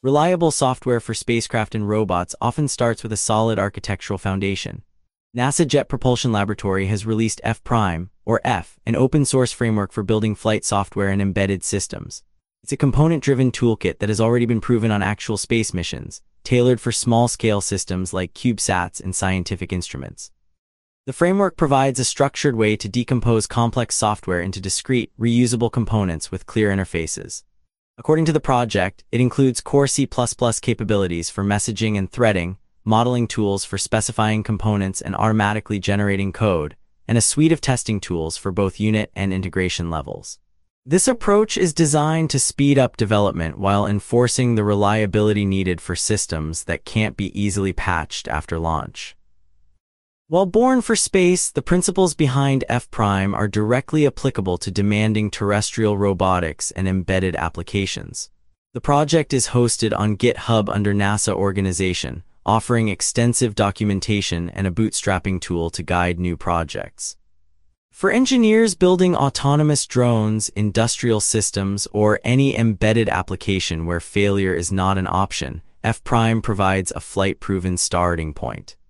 Reliable software for spacecraft and robots often starts with a solid architectural foundation. NASA Jet Propulsion Laboratory has released F-Prime, or F, an open-source framework for building flight software and embedded systems. It's a component-driven toolkit that has already been proven on actual space missions, tailored for small-scale systems like CubeSats and scientific instruments. The framework provides a structured way to decompose complex software into discrete, reusable components with clear interfaces. According to the project, it includes core C++ capabilities for messaging and threading, modeling tools for specifying components and automatically generating code, and a suite of testing tools for both unit and integration levels. This approach is designed to speed up development while enforcing the reliability needed for systems that can't be easily patched after launch. While born for space, the principles behind F-Prime are directly applicable to demanding terrestrial robotics and embedded applications. The project is hosted on GitHub under NASA organization, offering extensive documentation and a bootstrapping tool to guide new projects. For engineers building autonomous drones, industrial systems, or any embedded application where failure is not an option, F-Prime provides a flight-proven starting point.